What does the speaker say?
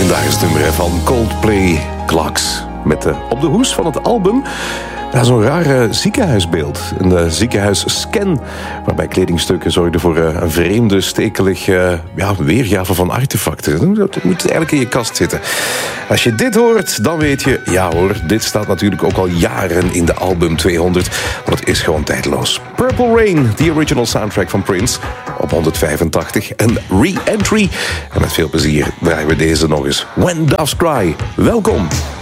Daar is het nummer van Coldplay, Clocks. Met op de hoes van het album zo'n rare ziekenhuisbeeld. Een ziekenhuisscan waarbij kledingstukken zorgden voor een vreemde, stekelig weergave van artefacten. Dat moet eigenlijk in je kast zitten. Als je dit hoort, dan weet je, ja hoor, dit staat natuurlijk ook al jaren in de album 200. Want het is gewoon tijdloos. Purple Rain, the original soundtrack van Prince, op 185. En Re-Entry. En met veel plezier draaien we deze nog eens. When Doves Cry. Welkom.